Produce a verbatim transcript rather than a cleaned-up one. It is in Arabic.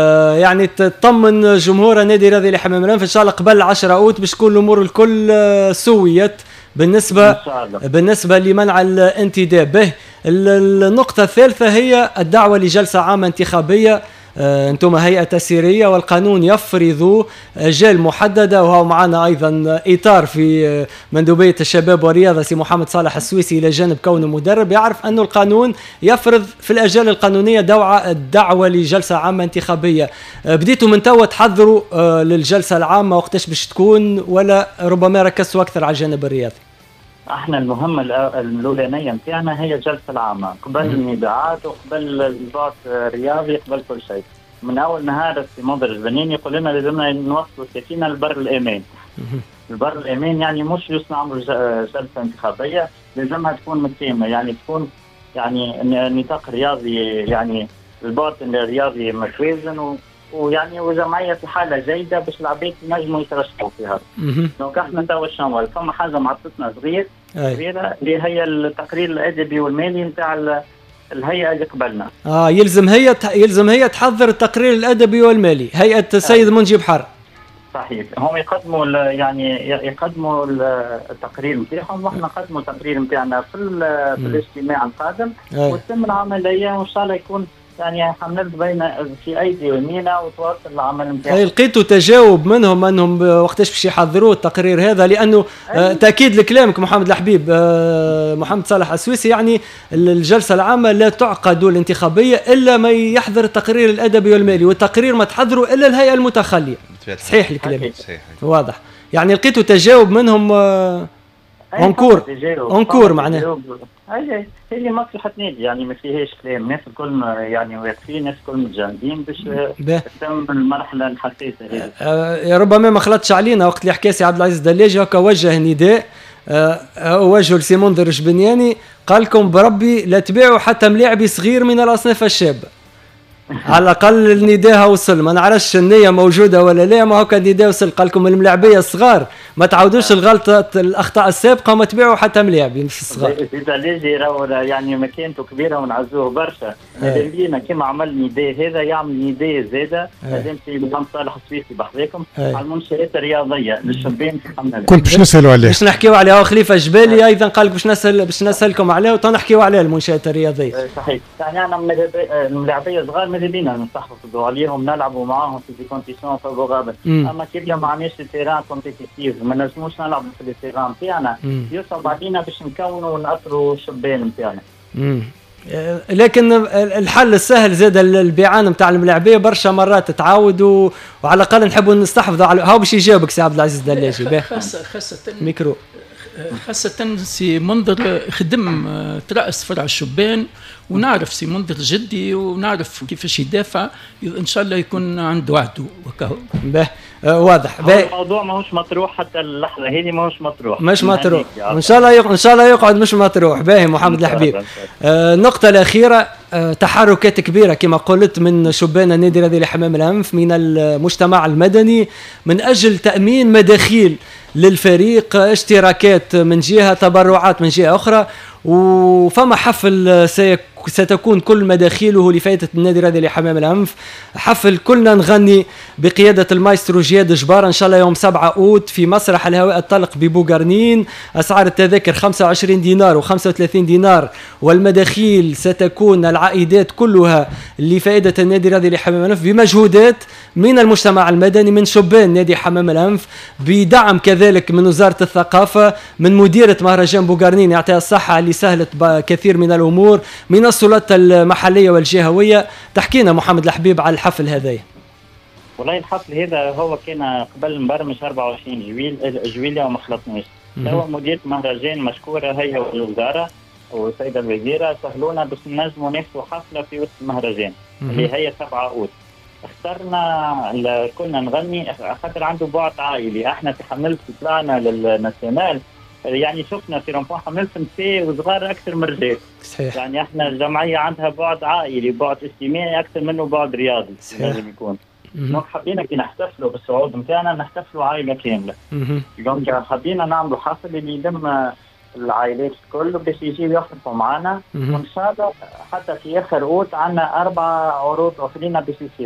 يعني تطمن جمهور النادي الرياضي لحمام الأنف ان شاء الله قبل عشرة اوت باش تكون الامور الكل سويت بالنسبه بالنسبه لمنع الانتداب به. النقطه الثالثه هي الدعوه لجلسه عامه انتخابيه. انتم هيئه تسييريه والقانون يفرض اجال محدده، وهو معنا ايضا اطار في مندوبيه الشباب والرياضه سي محمد صالح السويسي الى جانب كونه مدرب يعرف انه القانون يفرض في الاجال القانونيه دعوه الدعوه لجلسه عامه انتخابيه. بديتوا من توا تحضروا للجلسه العامه وقتاش باش تكون، ولا ربما ركزتوا اكثر على الجانب الرياضي؟ احنا المهمه الاولانيه نتاعنا هي الجلسه العامه قبل النزاعات وقبل البعث الرياضي قبل كل شيء. من اول نهار السي منذر الجبنيني يقول لنا لازمنا نوصلوا سفينه لبر الامان. البر الامان يعني مش يصنع عمر جلسه انتخابيه، لازمها تكون متسامه، يعني تكون يعني نطاق رياضي، يعني البعث الرياضي متوازن و ويعني وجمعيه في حاله جيده باش العباد ينجموا يترشحوا فيها. دونك احنا توا شنو فما حاجه معطتنا صغير صغيره اللي هي التقرير الادبي والمالي نتاع الهيئه اللي قبلنا. اه يلزم هي يلزم هي تحضر التقرير الادبي والمالي، هيئه السيد آه. منجي بحر. صحيح، هم يقدموا يعني يقدموا التقرير نتاعهم واحنا نقدموا التقرير نتاعنا في في الاجتماع القادم آه. وتتم العمليه وان شاء الله يكون يعني حملت بين في ايدي يمينا وتواصل العمل نتاعهم. لقيتوا تجاوب منهم انهم وقتاش باش يحضروا التقرير هذا؟ لانه آه تاكيد لكلامك محمد الحبيب آه محمد صالح السويسي، يعني الجلسه العامه لا تعقد الانتخابيه الا ما يحضر التقرير الادبي والمالي، والتقرير ما تحضروا الا الهيئه المتخليه. صحيح الكلام؟ واضح. يعني لقيتوا تجاوب منهم آه انكور انكور معناه هي هي اللي مصلحه نادي، يعني ما فيهاش كلام، الناس الكل يعني واقفين، الناس الكل متجاندين باش تتم المرحله الحساسه هذه. آه ربما ما خلطش علينا وقت اللي حكى سي عبد العزيز دلاجي هكا وجه نداء آه وجهه لسي منذر الجبنياني، قال لكم بربي لا تبيعوا حتى ملاعبي صغير من الاصناف الشابه. على الاقل النداء وصل، ما نعرفش النيه موجوده ولا لا، ما هو كان النداء وصل. قال لكم الملاعبيه الصغار ما تعودوش الغلطه الاخطاء السابقه وما تبيعوا حتى ملاعبي مش الصغار. اذا ليجي راهو يعني مكانته كبيره ونعزوه برشا، لازم كيما عمل نداء هذا يعمل نداء زاده. لازم سي محمد صالح السويسي بحذاكم على المنشآت الرياضيه للشبان في حمله. كنت باش نسالوا عليه، باش نحكيوا عليه. خليفه جبالي ايضا قال باش نسال باش نسالكم عليه وتنحكيوا عليه المنشآت الرياضيه. صحيح، يعني انا الملاعبيه صغار ماذا بينا نستحفظوا عليهم نلعبوا معاهم في دي كونديسيون فافورابل، اما كيف ما معناش التيران كومبيتيتيف ما نجموش نلعبوا في التيران نتاعنا، يصعب علينا باش نكونوا ونأثروا الشبان نتاعنا. لكن الحل السهل زاد البيعان نتاع الملاعبيه برشا مرات تعاود، وعلى الاقل نحبوا نستحفظوا على هاو باش يجاوبك سي عبد العزيز دلاجي. خاصه خاصه ميكرو خاصة سي منذر خدم ترأس فرع الشبان، ونعرف سي منذر جدي ونعرف كيفاش يدافع، ان شاء الله يكون عنده وعده وكهو. به واضح. الموضوع ماهوش مطروح حتى اللحظه هذه، ماهوش مطروح مش مطروح ان شاء الله يق... ان شاء الله يقعد مش مطروح. باهي محمد الحبيب. آه النقطه الاخيره، آه تحركات كبيره كما قلت من شبان النادي الرياضي لحمام الانف من المجتمع المدني من اجل تامين مداخيل للفريق، اشتراكات من جهه، تبرعات من جهه اخرى، وفما حفل ستكون كل مداخيله لفائدة النادي الرياضي لحمام الأنف. حفل كلنا نغني بقيادة المايسترو جياد جبار إن شاء الله يوم سبعة أوت في مسرح الهواء الطلق ببوغرنين. أسعار التذاكر خمسة وعشرين دينار وخمسة وثلاثين دينار، والمداخيل ستكون العائدات كلها لفائدة النادي الرياضي لحمام الأنف بمجهودات من المجتمع المدني، من شبان نادي حمام الأنف، بدعم كذلك من وزارة الثقافة، من مديرة مهرجان بوغرنين يعطيها الصحة اللي سهلت كثير من الأمور، من السلطات المحلية والجهوية. تحكينا محمد الحبيب على الحفل هذا. والله الحفل هذا هو كان قبل مبرمج أربعة وعشرين جويل جويلية وما خلطناش. هو مديرة مهرجان مشكورة هي والوزارة والسيدة الوزيرة سهلونا باش نجموا نفتحوا حفلة في وسط المهرجان اللي هي سبعة أوت. اخترنا كنا نغني خاطر عنده بعد عائلي. احنا في حملت طلعنا للناسيونال يعني شفنا في رمضان حملت نساء وصغار اكثر من رجال. صحيح. يعني احنا الجمعيه عندها بعد عائلي، بعد اجتماعي اكثر منه بعد رياضي. لازم يكون. دونك حبينا كي نحتفلوا بالصعود نتاعنا نحتفلوا عائله كامله. دونك حبينا نعملوا حفل اللي يلم العائلات الكل باش يجيو يحضروا معنا، وان شاء الله حتى في اخر اوت عندنا اربع عروض اخرين باش يصيروا.